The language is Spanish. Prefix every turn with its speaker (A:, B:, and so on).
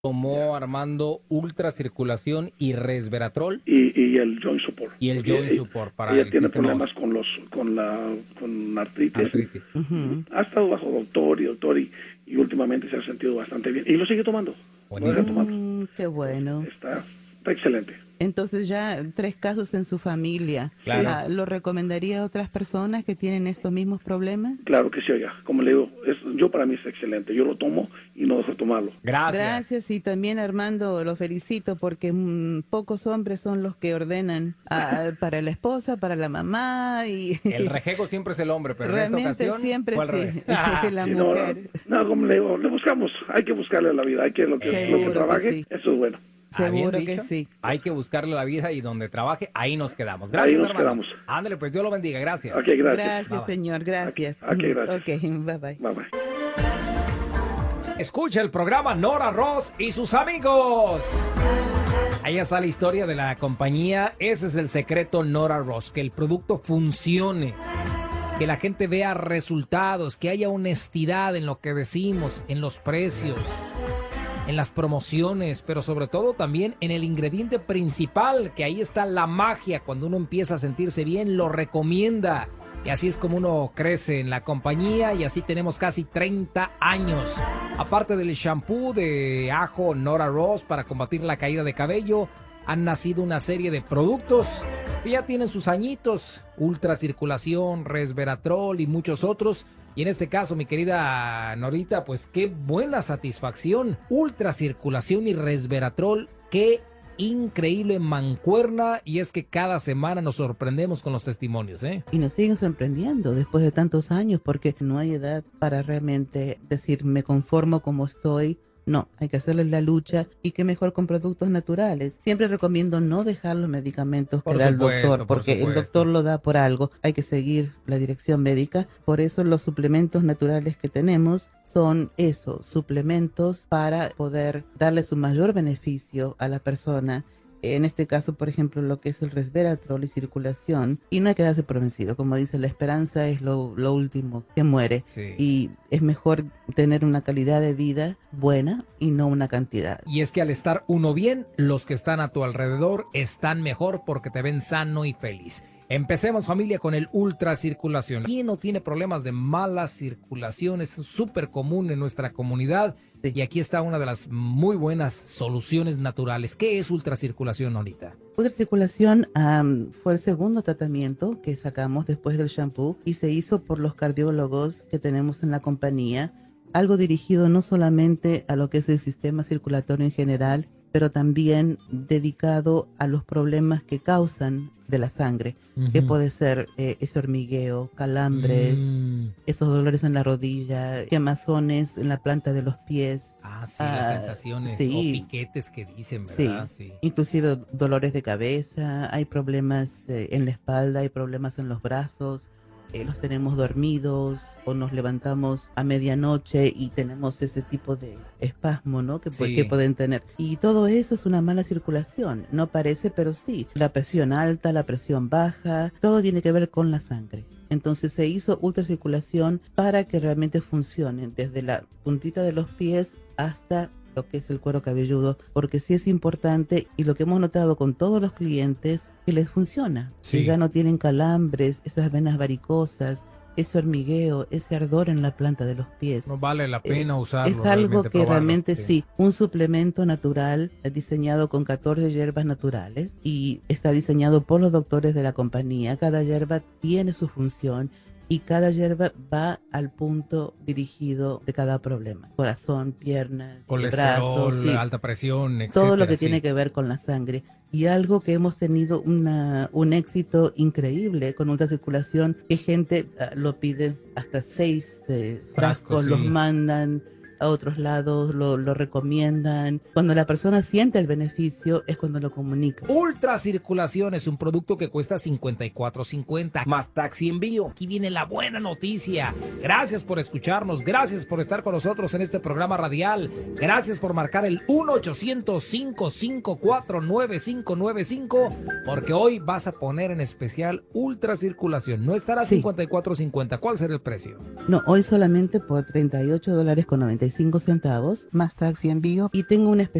A: Tomó Armando ultracirculación y resveratrol
B: y el joint support.
A: y el joint support para
B: ella
A: el
B: tiene
A: sistema
B: problemas
A: óseo.
B: con artritis.
C: Ujú.
B: Ha estado bajo doctor y últimamente se ha sentido bastante bien y lo sigue tomando. No deja de tomarlo.
C: Qué bueno.
B: Está excelente.
C: Entonces ya 3 casos en su familia.
A: Claro.
C: ¿Lo recomendaría a otras personas que tienen estos mismos problemas?
B: Claro que sí, oiga. Como le digo, yo para mí es excelente. Yo lo tomo y no dejo de tomarlo.
C: Gracias, y también Armando, lo felicito porque pocos hombres son los que ordenan para la esposa, para la mamá y
A: El rejego siempre es el hombre, pero
C: realmente
A: en esta ocasión
C: siempre
A: fue al
C: sí,
A: revés.
C: la
B: Sí,
C: mujer.
B: no, como le digo, le buscamos. Hay que buscarle la vida. Hay que lo que
C: Seguro
B: trabaje,
C: que sí.
B: eso es bueno.
C: Seguro
A: Bien
C: que
A: dicho.
C: sí.
A: Hay que buscarle la vida y donde trabaje, ahí nos quedamos.
B: Ahí
A: Gracias,
B: nos
A: hermano.
B: quedamos.
A: Ándale, pues Dios lo bendiga. Gracias.
B: Ok, gracias.
C: Gracias,
A: Bye, bye.
C: señor, gracias.
B: Ok, gracias.
C: Ok, bye bye.
B: Bye bye.
A: Escucha el programa Nora Ross y sus amigos. Ahí está la historia de la compañía. Ese es el secreto Nora Ross, que el producto funcione, que la gente vea resultados, que haya honestidad en lo que decimos, en los precios, en las promociones, pero sobre todo también en el ingrediente principal, que ahí está la magia. Cuando uno empieza a sentirse bien, lo recomienda. Y así es como uno crece en la compañía y así tenemos casi 30 años. Aparte del shampoo de ajo Nora Ross para combatir la caída de cabello, han nacido una serie de productos que ya tienen sus añitos. Ultracirculación, resveratrol y muchos otros. Y en este caso, mi querida Norita, pues qué buena satisfacción. Ultracirculación y resveratrol, qué increíble mancuerna, y es que cada semana nos sorprendemos con los testimonios, ¿eh?
C: Y nos siguen sorprendiendo después de tantos años porque no hay edad para realmente decir me conformo como estoy. No, hay que hacerle la lucha y qué mejor con productos naturales. Siempre recomiendo no dejar los medicamentos que da el doctor, porque el doctor lo da por algo. Hay que seguir la dirección médica. Por eso los suplementos naturales que tenemos son eso, suplementos para poder darle su mayor beneficio a la persona. En este caso, por ejemplo, lo que es el resveratrol y circulación. Y no hay que darse por vencido. Como dice, la esperanza es lo último que muere.
A: Sí.
C: Y es mejor tener una calidad de vida buena y no una cantidad.
A: Y es que al estar uno bien, los que están a tu alrededor están mejor porque te ven sano y feliz. Empecemos, familia, con el ultracirculación. ¿Quién no tiene problemas de mala circulación? Es súper común en nuestra comunidad. Sí. Y aquí está una de las muy buenas soluciones naturales. ¿Qué es ultracirculación, Norita?
C: Ultracirculación fue el segundo tratamiento que sacamos después del shampoo y se hizo por los cardiólogos que tenemos en la compañía. Algo dirigido no solamente a lo que es el sistema circulatorio en general, pero también dedicado a los problemas que causan de la sangre, que puede ser ese hormigueo, calambres, esos dolores en la rodilla, quemazones en la planta de los pies.
A: Las sensaciones
C: sí,
A: o piquetes que dicen, ¿verdad?
C: Sí. Inclusive dolores de cabeza, hay problemas en la espalda, hay problemas en los brazos. Los tenemos dormidos o nos levantamos a medianoche y tenemos ese tipo de espasmo, ¿no? Que pueden tener. Y todo eso es una mala circulación. No parece, pero sí. La presión alta, la presión baja, todo tiene que ver con la sangre. Entonces se hizo ultracirculación para que realmente funcione desde la puntita de los pies hasta lo que es el cuero cabelludo, porque sí es importante, y lo que hemos notado con todos los clientes, que les funciona.
A: Sí.
C: Que ya no tienen calambres, esas venas varicosas, ese hormigueo, ese ardor en la planta de los pies.
A: No vale la pena usarlo.
C: Es algo que realmente
A: sí.
C: Un suplemento natural diseñado con 14 hierbas naturales y está diseñado por los doctores de la compañía. Cada hierba tiene su función y cada hierba va al punto dirigido de cada problema. Corazón, piernas,
A: colesterol,
C: brazos,
A: alta presión, etcétera.
C: Todo lo que tiene que ver con la sangre. Y algo que hemos tenido un éxito increíble con ultracirculación, que gente lo pide hasta 6 frascos, los mandan a otros lados, lo recomiendan. Cuando la persona siente el beneficio es cuando lo comunica.
A: Ultracirculación es un producto que cuesta $54.50 más taxi envío. Aquí viene la buena noticia. Gracias por escucharnos, gracias por estar con nosotros en este programa radial. Gracias por marcar el 1-800-554-9595 porque hoy vas a poner en especial ultracirculación. No estará $54.50. ¿Cuál será el precio?
C: No, hoy solamente por $38.95. $1.95 más tax y envío, y tengo un